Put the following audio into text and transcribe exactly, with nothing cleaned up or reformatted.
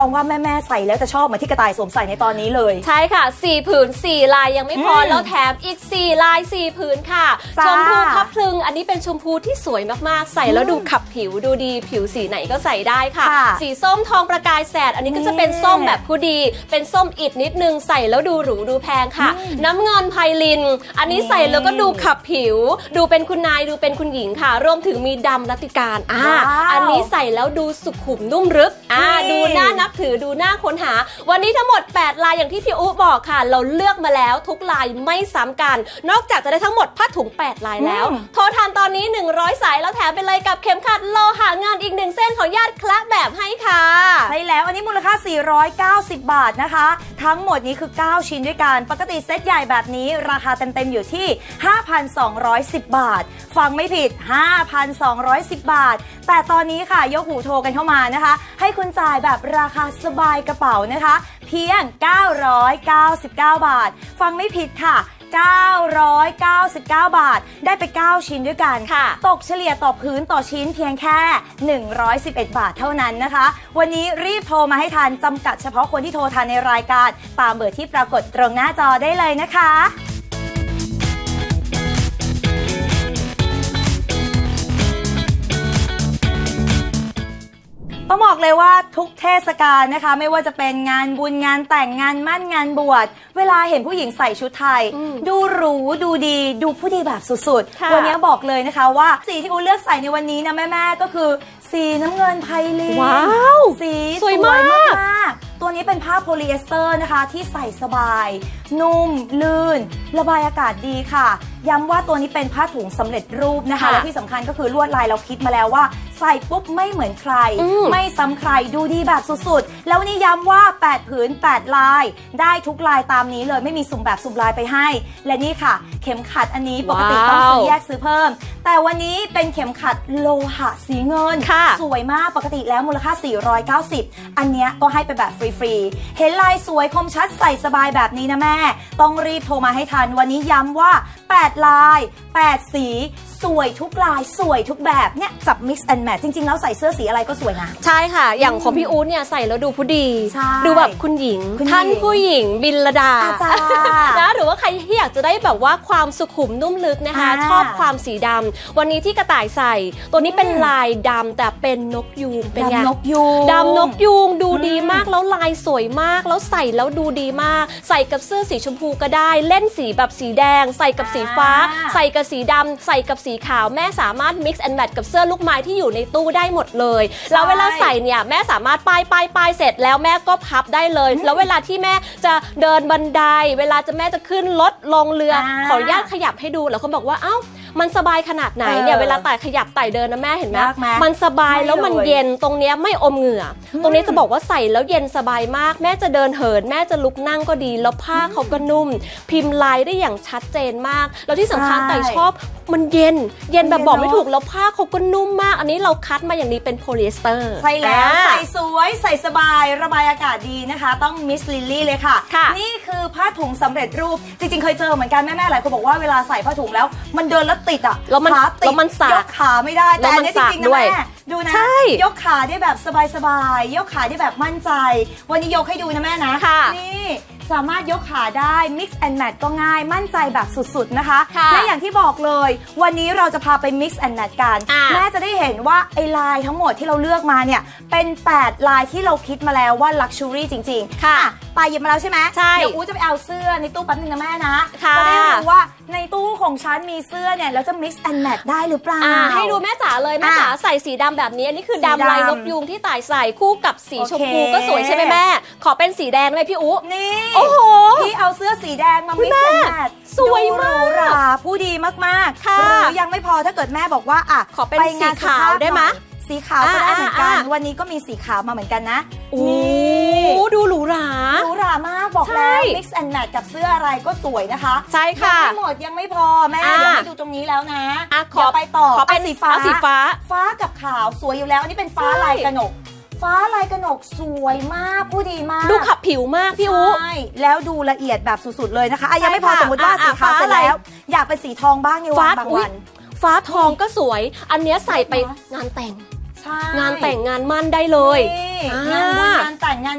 มองว่าแม่ๆใส่แล้วจะชอบเหมือนที่กระต่ายสวมใส่ในตอนนี้เลยใช่ค่ะสี่ผืนสี่ลายยังไม่พอแล้วแถมอีกสี่ลายสี่ผืนค่ะชมพูพับพลึงอันนี้เป็นชมพูที่สวยมากๆใส่แล้วดูขับผิวดูดีผิวสีไหนก็ใส่ได้ค่ะสีส้มทองประกายแสดอันนี้ก็จะเป็นส้มแบบผู้ดีเป็นส้มอิดนิดนึงใส่แล้วดูหรูดูแพงค่ะน้ำเงินไพลินอันนี้ใส่แล้วก็ดูขับผิวดูเป็นคุณนายดูเป็นคุณหญิงค่ะรวมถึงมีดำรัติการอ่าอันนี้ใส่แล้วดูสุขุมนุ่มลึกอ่าดูน่านับถือดูน่าค้นหาวันนี้ทั้งหมดแปดลายอย่างที่พี่อุ๊บอกค่ะเราเลือกมาแล้วทุกลายไม่ซ้ำกันนอกจากจะได้ทั้งหมดผ้าถุงแปดลายแล้วโทรทันตอนนี้หนึ่งร้อยสายแล้วแถมไปเลยกับเข็มขัดโลหะงานอีกหนึ่งเส้นของญาติคละแบบให้ค่ะใช่แล้วอันนี้มูลค่าสี่ร้อยเก้าสิบบาทนะคะทั้งหมดนี้คือเก้าชิ้นด้วยกันปกติเซตใหญ่แบบนี้ราคาเต็มๆอยู่ที่ ห้าพันสองร้อยสิบ บาทฟังไม่ผิด ห้าพันสองร้อยสิบ บาทแต่ตอนนี้ค่ะยกหูโทรกันเข้ามานะคะให้คุณจ่ายแบบราคาสบายกระเป๋านะคะเพียงเก้าร้อยเก้าสิบเก้าบาทฟังไม่ผิดค่ะเก้าร้อยเก้าสิบเก้าบาทได้ไปเก้าชิ้นด้วยกันตกเฉลี่ยต่อพื้นต่อชิ้นเพียงแค่หนึ่งร้อยสิบเอ็ดบาทเท่านั้นนะคะวันนี้รีบโทรมาให้ทันจำกัดเฉพาะคนที่โทรทันในรายการตามเบอร์ที่ปรากฏตรงหน้าจอได้เลยนะคะต้องบอกเลยว่าทุกเทศกาลนะคะไม่ว่าจะเป็นงานบุญงานแต่งงานมั่นงานบวชเวลาเห็นผู้หญิงใส่ชุดไทยดูหรูดูดีดูผู้ดีแบบสุดๆวันนี้บอกเลยนะคะว่าสีที่อูเลือกใส่ในวันนี้นะแม่ๆก็คือสีน้ำเงินไพลินว้าวสีสวยมากตัวนี้เป็นผ้าโพลีเอสเตอร์นะคะที่ใส่สบายนุ่มลื่นระบายอากาศดีค่ะย้ำว่าตัวนี้เป็นผ้าถุงสำเร็จรูปนะคะและที่สำคัญก็คือลวดลายเราคิดมาแล้วว่าใส่ปุ๊บไม่เหมือนใครไม่ซ้ำใครดูดีแบบสุดๆแล้ววันนี้ย้ำว่าแปดผืนแปดลายได้ทุกลายตามนี้เลยไม่มีสุ่มแบบสุ่มลายไปให้และนี่ค่ะเข็มขัดอันนี้ปกติต้องซื้อแยกซื้อเพิ่มแต่วันนี้เป็นเข็มขัดโลหะสีเงินสวยมากปกติแล้วมูลค่าสี่ร้อยเก้าสิบอันเนี้ยก็ให้ไปแบบฟรีๆเห็นลายสวยคมชัดใส่สบายแบบนี้นะแม่ต้องรีบโทรมาให้ทันวันนี้ย้ำว่าแปดลายแปดสีสวยทุกลายสวยทุกแบบเนี่ยจับ mix and match จริงๆแล้วใส่เสื้อสีอะไรก็สวยนะใช่ค่ะอย่างของพี่อู๊ดเนี่ยใส่แล้วดูผู้ดีดูแบบคุณหญิงท่านผู้หญิงบินระดานะหรือว่าใครที่อยากจะได้แบบว่าความสุขุมนุ่มลึกนะคะชอบความสีดำวันนี้ที่กระต่ายใส่ตัวนี้เป็นลายดำแต่เป็นนกยูงเป็นไงดำนกยูงดำนกยูงดูดีมากแล้วลายสวยมากแล้วใส่แล้วดูดีมากใส่กับเสื้อสีชมพูก็ได้เล่นสีแบบสีแดงใส่กับสีฟ้าใส่กับสีดำใส่กับสีขาวแม่สามารถ mix and match กับเสื้อลูกไม้ที่อยู่ในตู้ได้หมดเลยแล้วเวลาใส่เนี่ยแม่สามารถป้ายป้ายป้ายเสร็จแล้วแม่ก็พับได้เลยแล้วเวลาที่แม่จะเดินบันไดเวลาจะแม่จะขึ้นรถลงเรือขออนุญาตขยับให้ดูแล้วเขาบอกว่าเอ้ามันสบายขนาดไหนเนี่ยเวลาไต่ขยับไต่เดินนะแม่เห็นไหมมันสบายแล้วมันเย็นตรงเนี้ยไม่อมเหงื่อตรงนี้จะบอกว่าใส่แล้วเย็นสบายมากแม่จะเดินเหินแม่จะลุกนั่งก็ดีแล้วผ้าเขาก็นุ่มพิมพ์ลายได้อย่างชัดเจนมากแล้วที่สำคัญไต่ชอบมันเย็นเย็นแบบบอกไม่ถูกแล้วผ้าเขาก็นุ่มมากอันนี้เราคัดมาอย่างนี้เป็นโพลีเอสเตอร์ใช่แล้วใส่สวยใส่สบายระบายอากาศดีนะคะต้องมิสลิลลี่เลยค่ะนี่คือผ้าถุงสำเร็จรูปจริงๆเคยเจอเหมือนกันแม่ๆหลายคนบอกว่าเวลาใส่ผ้าถุงแล้วมันเดินแล้วติดอ่ะแล้วมันแล้วมันสากยกขาไม่ได้แต่อันนี้จริงๆนะแม่ดูนะยกขาได้แบบสบายๆยกขาได้แบบมั่นใจวันนี้ยกให้ดูนะแม่นะนี่สามารถยกขาได้ mix and match ก็ง่ายมั่นใจแบบสุดๆนะคะและอย่างที่บอกเลยวันนี้เราจะพาไป mix and match กันแม่จะได้เห็นว่าไอ้ลายทั้งหมดที่เราเลือกมาเนี่ยเป็นแปดลายที่เราคิดมาแล้วว่า luxury จริงๆค่ะปาหยิบมาแล้วใช่ไหมเดี๋ยวอู๋จะไปเอาเสื้อในตู้แป๊บนึงนะแม่นะจะได้รู้ว่าในตู้ของฉันมีเสื้อเนี่ยแล้วจะ mix and match ได้หรือเปล่าให้ดูแม่จ๋าเลยแม่จ๋าใส่สีดำแบบนี้อันนี้คือดำลายนกยูงที่ต่ายใส่คู่กับสีชมพูก็สวยใช่ไหมแม่ขอเป็นสีแดงเลยพี่อู๋นี่โอ้โหพี่เอาเสื้อสีแดงมา mix and match สวยมากหรูหราผู้ดีมากๆหรือยังไม่พอถ้าเกิดแม่บอกว่าอ่ะขอเป็นสีขาวได้ไหมสีขาวก็ได้เหมือนกันวันนี้ก็มีสีขาวมาเหมือนกันนะโอ้ดูหรูหราหรูหรามากบอกแล้ว mix and match กับเสื้ออะไรก็สวยนะคะใช่ค่ะยังไม่หมดยังไม่พอแม่เดี๋ยวให้ดูตรงนี้แล้วนะขอไปต่อขอเป็นสีฟ้าสีฟ้าฟ้ากับขาวสวยอยู่แล้วอันนี้เป็นฟ้าลายกระหนกฟ้าลายกระหนกสวยมากผู้ดีมากดูขับผิวมากพี่อู๋ใช่แล้วดูละเอียดแบบสุดๆเลยนะคะยังไม่พอสมมติว่าสีขาวเสร็จแล้วอยากเป็นสีทองบ้างในวันบางวันฟ้าทองก็สวยอันนี้ใส่ไปงานแต่งงานแต่งงานมั่นได้เลยงานบุญงานแต่งงาน